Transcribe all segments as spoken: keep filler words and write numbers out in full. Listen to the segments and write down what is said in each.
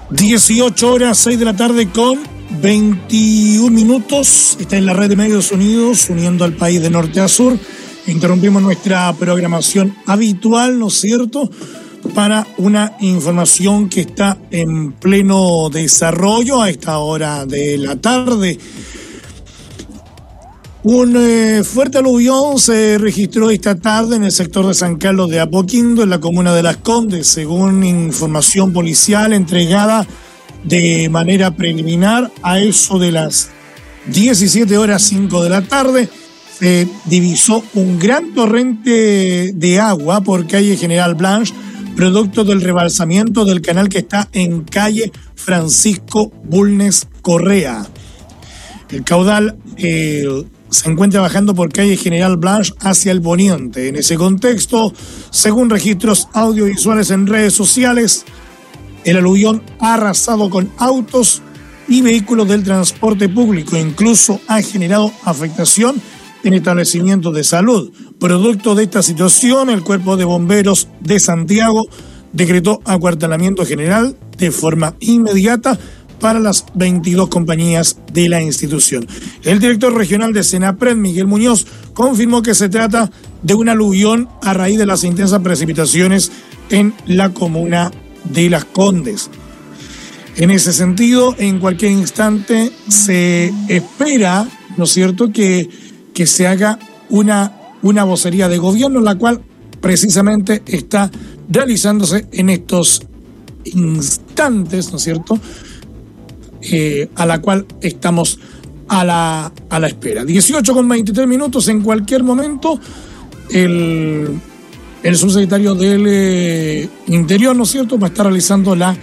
dieciocho horas, seis de la tarde con veintiún minutos. Está en la red de Medios Unidos, uniendo al país de norte a sur. Interrumpimos nuestra programación habitual, ¿no es cierto?, para una información que está en pleno desarrollo a esta hora de la tarde. Un eh, fuerte aluvión se registró esta tarde en el sector de San Carlos de Apoquindo, en la comuna de Las Condes, según información policial entregada de manera preliminar a eso de las diecisiete horas cinco de la tarde. Se divisó un gran torrente de agua por calle General Blanche, producto del rebalsamiento del canal que está en calle Francisco Bulnes Correa. El caudal eh, se encuentra bajando por calle General Blanche hacia el poniente. En ese contexto, según registros audiovisuales en redes sociales, el aluvión ha arrasado con autos y vehículos del transporte público. Incluso ha generado afectación en establecimientos de salud. Producto de esta situación, el Cuerpo de Bomberos de Santiago decretó acuartelamiento general de forma inmediata para las veintidós compañías de la institución. El director regional de Senapred, Miguel Muñoz, confirmó que se trata de un aluvión a raíz de las intensas precipitaciones en la comuna de Las Condes. En ese sentido, en cualquier instante se espera, ¿no es cierto?, que, que se haga una, una vocería de gobierno, la cual precisamente está realizándose en estos instantes, ¿no es cierto?, Eh, a la cual estamos a la, a la espera. dieciocho con veintitrés minutos, en cualquier momento el, el subsecretario del eh, Interior, ¿no es cierto?, va a estar realizando la,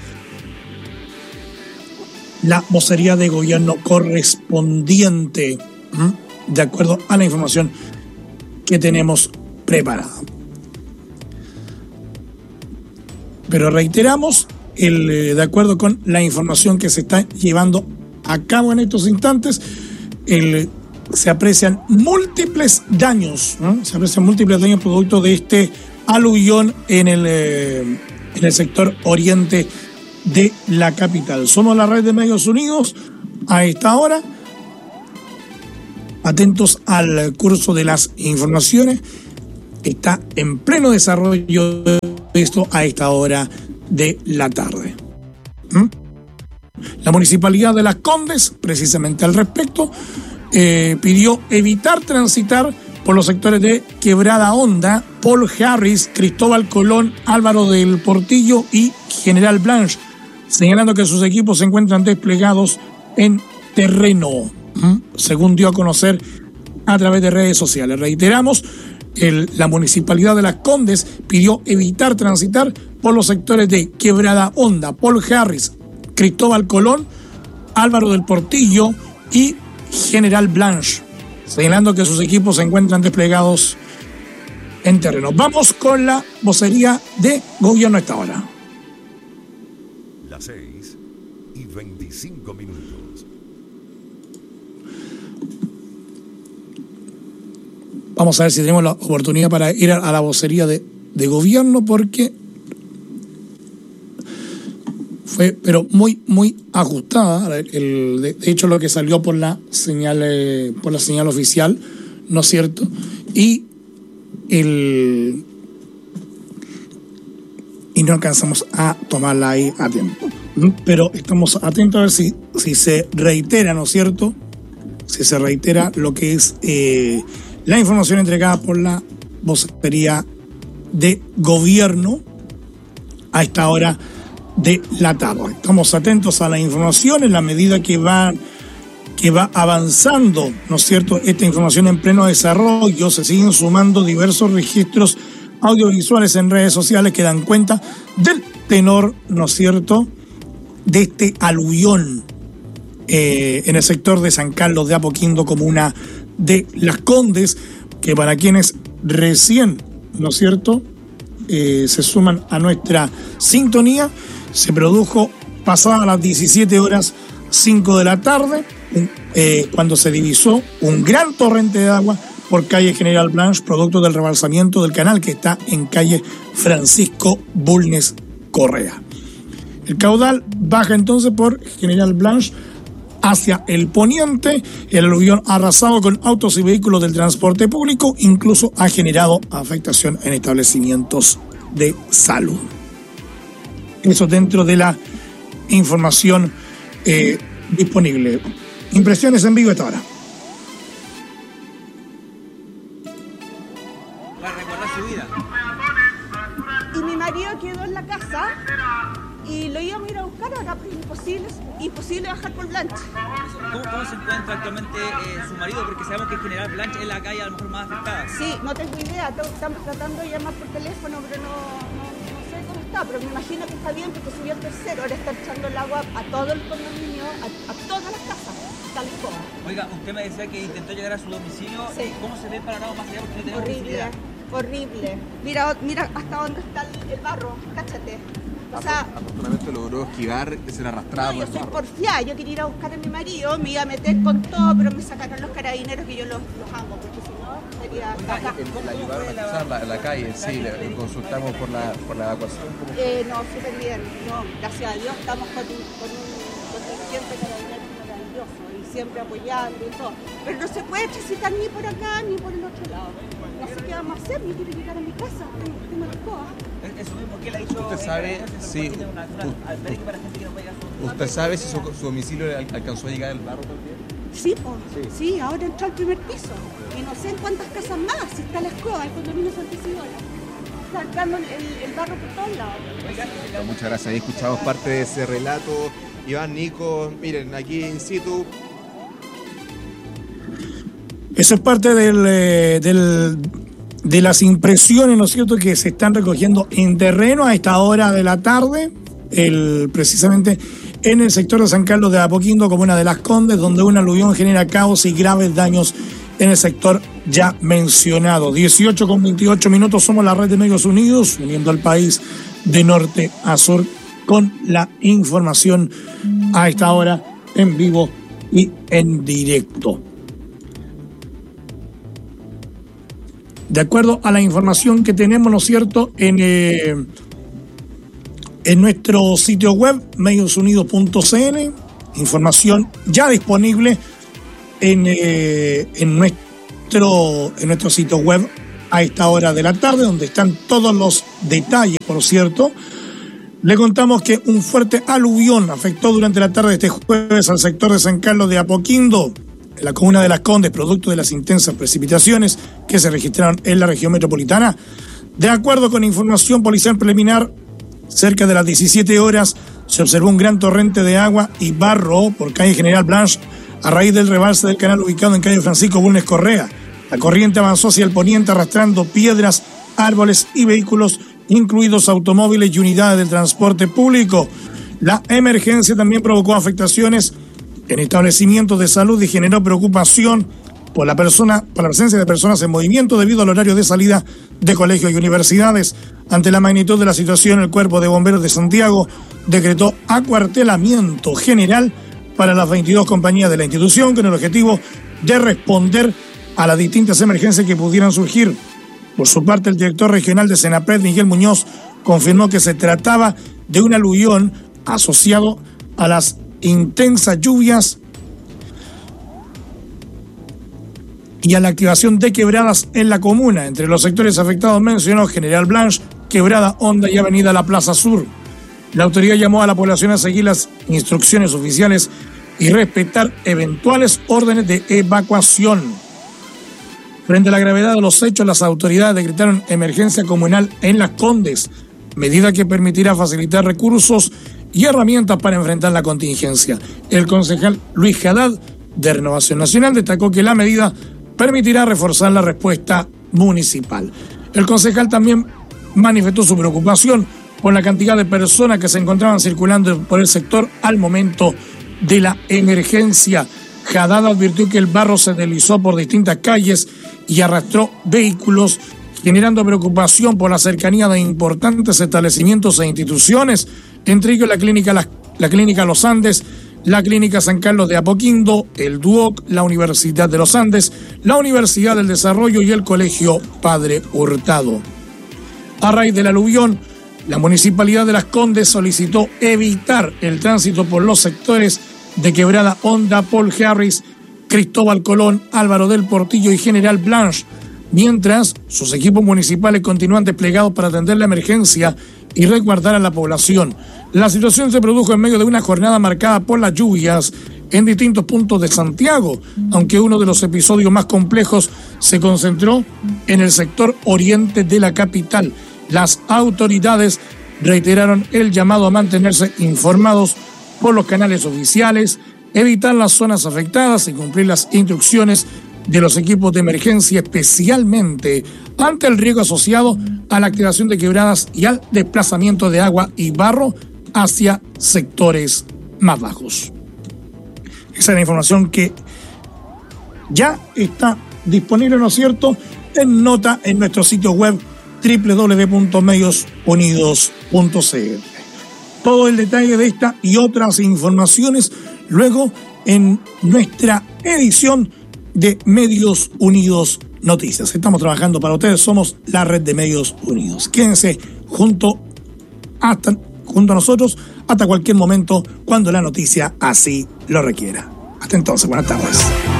la vocería de gobierno correspondiente, ¿m? de acuerdo a la información que tenemos preparada. Pero reiteramos, El, de acuerdo con la información que se está llevando a cabo en estos instantes, el, se aprecian múltiples daños, ¿no? Se aprecian múltiples daños producto de este aluvión en el, eh, en el sector oriente de la capital. Somos la red de Medios Unidos a esta hora, atentos al curso de las informaciones. Está en pleno desarrollo esto a esta hora de la tarde. ¿Mm? La Municipalidad de Las Condes, precisamente al respecto, eh, pidió evitar transitar por los sectores de Quebrada Honda, Paul Harris, Cristóbal Colón, Álvaro del Portillo y General Blanche, señalando que sus equipos se encuentran desplegados en terreno, ¿Mm? según dio a conocer a través de redes sociales. Reiteramos, el, la Municipalidad de Las Condes pidió evitar transitar por los sectores de Quebrada Honda, Paul Harris, Cristóbal Colón, Álvaro del Portillo y General Blanche, señalando que sus equipos se encuentran desplegados en terreno. Vamos con la vocería de gobierno a esta hora. Las seis y veinticinco minutos. Vamos a ver si tenemos la oportunidad para ir a la vocería de, de gobierno, porque fue pero muy muy ajustada. El, de, de hecho, lo que salió por la señal eh, por la señal oficial, ¿no es cierto? Y el y no alcanzamos a tomarla ahí a tiempo. Pero estamos atentos a ver si, si se reitera, ¿no es cierto? Si se reitera lo que es eh, la información entregada por la vocería de gobierno a esta hora de la tarde. Estamos atentos a la información en la medida que va, que va avanzando, ¿no es cierto?, esta información en pleno desarrollo. Se siguen sumando diversos registros audiovisuales en redes sociales que dan cuenta del tenor, ¿no es cierto?, de este aluvión eh, en el sector de San Carlos de Apoquindo, comuna de Las Condes, que para quienes recién, ¿no es cierto?, eh, se suman a nuestra sintonía, se produjo pasadas las diecisiete horas cinco de la tarde, eh, cuando se divisó un gran torrente de agua por calle General Blanche, producto del rebalsamiento del canal que está en calle Francisco Bulnes Correa. El caudal baja entonces por General Blanche hacia el poniente. El aluvión ha arrasado con autos y vehículos del transporte público, incluso ha generado afectación en establecimientos de salud. Eso dentro de la información eh, disponible. Impresiones en vivo esta hora. Para recordar su vida. Y mi marido quedó en la casa y lo íbamos a ir a buscar, ahora pues imposible, imposible bajar por Blanche. ¿Cómo, cómo se encuentra actualmente eh, su marido? Porque sabemos que en General Blanche es la calle a lo mejor más afectada. Sí, no tengo idea, estamos tratando de llamar por teléfono, pero no, no, no sé cómo está, pero me imagino que está bien porque subió el tercero, ahora está echando el agua a todo el condominio, a, a todas las casas, tal y como. Oiga, usted me decía que intentó llegar a su domicilio. Sí. ¿Cómo se ve el panorama más allá? Porque no tenemos Horrible, visibilidad. horrible. Mira, mira hasta dónde está el, el barro, cáchate. O sea, afortunadamente logró esquivar, ser arrastrado. no, yo por el soy barro. porfiada, yo quería ir a buscar a mi marido, me iba a meter con todo, pero me sacaron los carabineros que yo los, los amo, porque si no sería acá. El- el ayudaron a cruzar la, la calle, sí, le, le consultamos por la, por la evacuación. ¿Cómo fue? Eh, no, súper bien, no, gracias a Dios estamos con un, con un contingente carabinero maravilloso y siempre apoyando y todo, pero no se puede transitar ni por acá ni por el otro lado. No sé qué vamos a hacer, yo quiero llegar a mi casa, tengo, tengo la escoba. Es- Eso mismo que él ha dicho. Usted sabe, eh, sí, tiene una- una u- albergue para gente que no puede llegar a su- ¿Usted sabe si su, su domicilio le al- alcanzó a llegar al barro también? Sí, po. Sí. ahora entró al primer piso. Y no sé en cuántas casas más, si está la escoba, el condominio Santa Isidora. Está entrando el, el, el barro por todos lados. Bueno, muchas gracias, ahí escuchamos parte de ese relato. Iván, Nico, miren, aquí in situ. Eso es parte del, eh, del, de las impresiones, ¿no es cierto?, que se están recogiendo en terreno a esta hora de la tarde, el, precisamente en el sector de San Carlos de Apoquindo, comuna de Las Condes, donde un aluvión genera caos y graves daños en el sector ya mencionado. dieciocho con veintiocho minutos, somos la red de Medios Unidos, uniendo al país de norte a sur con la información a esta hora en vivo y en directo. De acuerdo a la información que tenemos, ¿no es cierto?, en, eh, en nuestro sitio web, medios unidos punto c l, información ya disponible en, eh, en, nuestro, en nuestro sitio web a esta hora de la tarde, donde están todos los detalles, por cierto. Le contamos que un fuerte aluvión afectó durante la tarde de este jueves al sector de San Carlos de Apoquindo, en la comuna de Las Condes, producto de las intensas precipitaciones que se registraron en la región metropolitana. De acuerdo con información policial preliminar, cerca de las diecisiete horas se observó un gran torrente de agua y barro por calle General Blanche a raíz del rebalse del canal ubicado en calle Francisco Bulnes Correa. La corriente avanzó hacia el poniente arrastrando piedras, árboles y vehículos, incluidos automóviles y unidades del transporte público. La emergencia también provocó afectaciones en establecimientos de salud y generó preocupación por la persona, por la presencia de personas en movimiento debido al horario de salida de colegios y universidades. Ante la magnitud de la situación, el Cuerpo de Bomberos de Santiago decretó acuartelamiento general para las veintidós compañías de la institución con el objetivo de responder a las distintas emergencias que pudieran surgir. Por su parte, el director regional de Senapred, Miguel Muñoz, confirmó que se trataba de un aluvión asociado a las intensas lluvias y a la activación de quebradas en la comuna. Entre los sectores afectados mencionó General Blanche, Quebrada Honda y Avenida La Plaza Sur. La autoridad llamó a la población a seguir las instrucciones oficiales y respetar eventuales órdenes de evacuación. Frente a la gravedad de los hechos, las autoridades decretaron emergencia comunal en Las Condes, medida que permitirá facilitar recursos y herramientas para enfrentar la contingencia. El concejal Luis Haddad, de Renovación Nacional, destacó que la medida permitirá reforzar la respuesta municipal. El concejal también manifestó su preocupación por la cantidad de personas que se encontraban circulando por el sector al momento de la emergencia. Haddad advirtió que el barro se deslizó por distintas calles y arrastró vehículos, generando preocupación por la cercanía de importantes establecimientos e instituciones, entre ellos la clínica, la, la clínica Los Andes, la clínica San Carlos de Apoquindo, el DUOC, la Universidad de los Andes, la Universidad del Desarrollo y el Colegio Padre Hurtado. A raíz del aluvión, La Municipalidad de Las Condes solicitó evitar el tránsito por los sectores de Quebrada Honda, Paul Harris, Cristóbal Colón, Álvaro del Portillo y General Blanche, mientras sus equipos municipales continúan desplegados para atender la emergencia y resguardar a la población. La situación se produjo en medio de una jornada marcada por las lluvias en distintos puntos de Santiago, aunque uno de los episodios más complejos se concentró en el sector oriente de la capital. Las autoridades reiteraron el llamado a mantenerse informados por los canales oficiales, evitar las zonas afectadas y cumplir las instrucciones de los equipos de emergencia, especialmente ante el riesgo asociado a la activación de quebradas y al desplazamiento de agua y barro hacia sectores más bajos. Esa es la información que ya está disponible, ¿no es cierto?, en nota en nuestro sitio web doble u doble u doble u punto medios unidos punto c r. Todo el detalle de esta y otras informaciones luego en nuestra edición de Medios Unidos Noticias. Estamos trabajando para ustedes, somos la red de Medios Unidos. Quédense junto, hasta, junto a nosotros hasta cualquier momento cuando la noticia así lo requiera. Hasta entonces, buenas tardes.